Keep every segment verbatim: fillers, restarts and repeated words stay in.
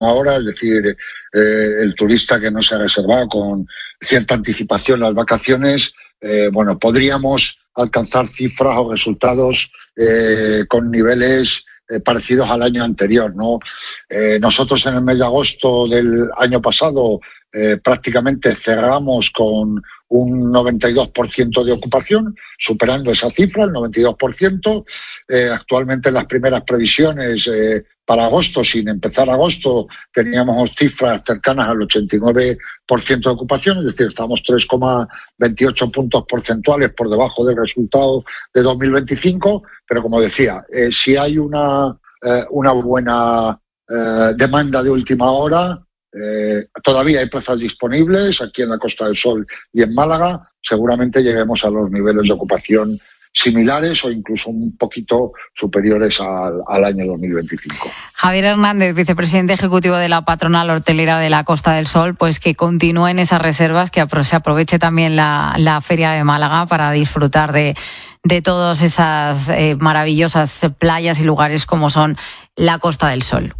ahora, es decir, eh, el turista que no se ha reservado con cierta anticipación las vacaciones, eh, bueno, podríamos alcanzar cifras o resultados eh, con niveles eh, parecidos al año anterior, ¿no? Eh, nosotros en el mes de agosto del año pasado eh, prácticamente cerramos con un noventa y dos por ciento de ocupación, superando esa cifra, el noventa y dos por ciento. Eh, actualmente en las primeras previsiones eh, para agosto, sin empezar agosto, teníamos cifras cercanas al ochenta y nueve por ciento de ocupación, es decir, estamos tres coma veintiocho puntos porcentuales por debajo del resultado de dos mil veinticinco, pero como decía, eh, si hay una, eh, una buena eh, demanda de última hora, Eh, todavía hay plazas disponibles aquí en la Costa del Sol y en Málaga. Seguramente lleguemos a los niveles de ocupación similares o incluso un poquito superiores al, al año dos mil veinticinco. Javier Hernández, vicepresidente ejecutivo de la patronal hortelera de la Costa del Sol, pues que continúen esas reservas, que se aproveche también la, la Feria de Málaga para disfrutar de, de todas esas eh, maravillosas playas y lugares como son la Costa del Sol.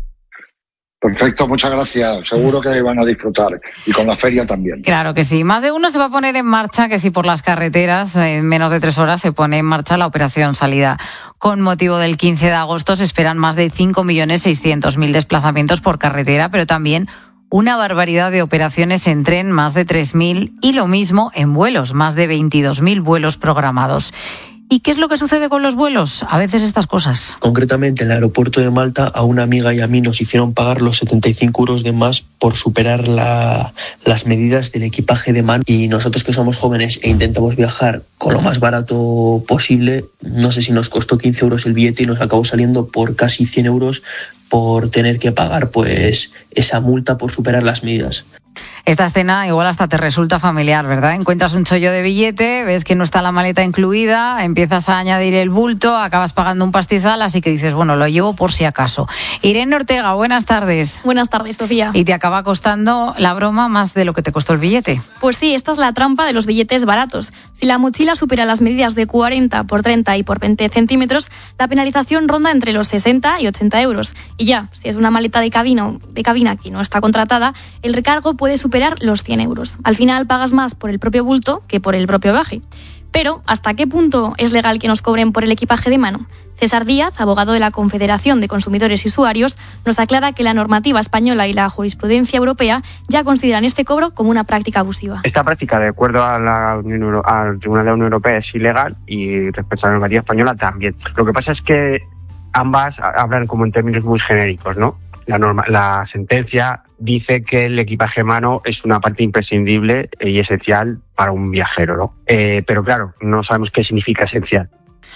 Perfecto, muchas gracias. Seguro que van a disfrutar y con la feria también. Claro que sí. Más de uno se va a poner en marcha, que si por las carreteras en menos de tres horas se pone en marcha la operación salida. Con motivo del quince de agosto se esperan más de cinco millones seiscientos mil desplazamientos por carretera, pero también una barbaridad de operaciones en tren, más de tres mil, y lo mismo en vuelos, más de veintidós mil vuelos programados. ¿Y qué es lo que sucede con los vuelos? A veces estas cosas. Concretamente, en el aeropuerto de Malta, a una amiga y a mí nos hicieron pagar los setenta y cinco euros de más por superar la, las medidas del equipaje de mano. Y nosotros, que somos jóvenes e intentamos viajar con lo más barato posible, no sé si nos costó quince euros el billete y nos acabó saliendo por casi cien euros por tener que pagar pues esa multa por superar las medidas. Esta escena igual hasta te resulta familiar, ¿verdad? Encuentras un chollo de billete, ves que no está la maleta incluida, empiezas a añadir el bulto, acabas pagando un pastizal, así que dices, bueno, lo llevo por si acaso. Irene Ortega, buenas tardes. Buenas tardes, Sofía. Y te acaba costando la broma más de lo que te costó el billete. Pues sí, esta es la trampa de los billetes baratos. Si la mochila supera las medidas de cuarenta por treinta y por veinte centímetros, la penalización ronda entre los sesenta y ochenta euros. Y ya, si es una maleta de cabina, de cabina que no está contratada, el recargo puede superar los cien euros. Al final pagas más por el propio bulto que por el propio bagaje. Pero, ¿hasta qué punto es legal que nos cobren por el equipaje de mano? César Díaz, abogado de la Confederación de Consumidores y Usuarios, nos aclara que la normativa española y la jurisprudencia europea ya consideran este cobro como una práctica abusiva. Esta práctica, de acuerdo a la Unión Euro- al Tribunal de la Unión Europea, es ilegal y respecto a la normativa española también. Lo que pasa es que ambas hablan como en términos muy genéricos, ¿no? La, norma, la sentencia dice que el equipaje de mano es una parte imprescindible y esencial para un viajero, ¿no? Eh, pero claro, no sabemos qué significa esencial.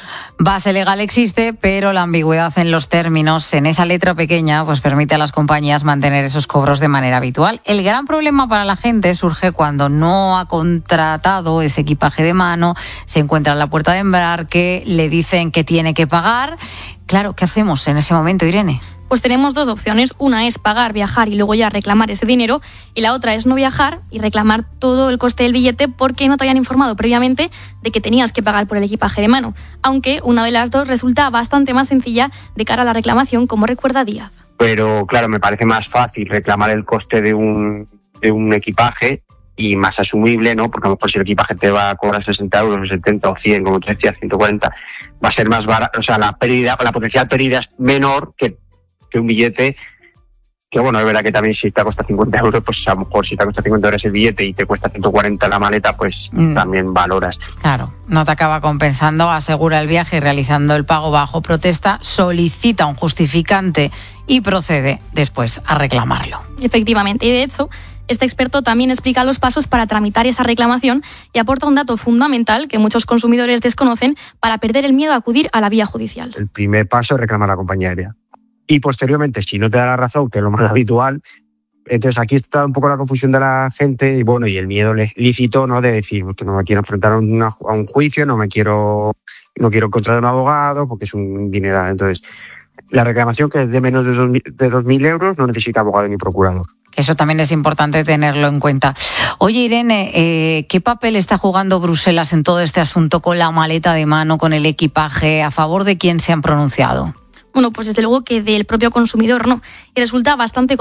Base legal existe, pero la ambigüedad en los términos, en esa letra pequeña, pues permite a las compañías mantener esos cobros de manera habitual. El gran problema para la gente surge cuando no ha contratado ese equipaje de mano, se encuentra en la puerta de embarque, le dicen que tiene que pagar. Claro, ¿qué hacemos en ese momento, Irene? Pues tenemos dos opciones. Una es pagar, viajar y luego ya reclamar ese dinero. Y la otra es no viajar y reclamar todo el coste del billete porque no te habían informado previamente de que tenías que pagar por el equipaje de mano. Aunque una de las dos resulta bastante más sencilla de cara a la reclamación, como recuerda Díaz. Pero claro, me parece más fácil reclamar el coste de un, de un equipaje y más asumible, ¿no? Porque a lo mejor si el equipaje te va a cobrar sesenta euros, setenta o cien, como te decía, ciento cuarenta, va a ser más barato. O sea, la pérdida, la potencial pérdida es menor que que un billete, que bueno, es verdad que también si te cuesta cincuenta euros, pues a lo mejor si te cuesta cincuenta euros el billete y te cuesta ciento cuarenta la maleta, pues mm. también valoras. Claro, no te acaba compensando, asegura el viaje y realizando el pago bajo protesta, solicita un justificante y procede después a reclamarlo. Efectivamente, y de hecho, este experto también explica los pasos para tramitar esa reclamación y aporta un dato fundamental que muchos consumidores desconocen para perder el miedo a acudir a la vía judicial. El primer paso es reclamar a la compañía aérea. Y posteriormente, si no te da la razón, que es lo más habitual, entonces aquí está un poco la confusión de la gente y bueno, y el miedo lícito, ¿no? De decir que no me quiero enfrentar a, una, a un juicio, no me quiero, no quiero contratar a un abogado porque es un dineral. Entonces, la reclamación que es de menos de dos mil euros no necesita abogado ni procurador. Eso también es importante tenerlo en cuenta. Oye, Irene, eh, ¿qué papel está jugando Bruselas en todo este asunto con la maleta de mano, con el equipaje? ¿A favor de quién se han pronunciado? Bueno, pues desde luego que del propio consumidor no. Y resulta bastante